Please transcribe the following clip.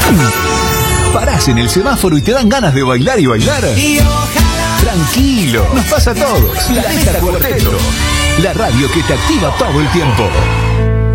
Parás en el semáforo y te dan ganas de bailar y bailar. Y ojalá. Tranquilo, nos pasa a todos. Planeta Cuarteto, la radio que te activa todo el tiempo.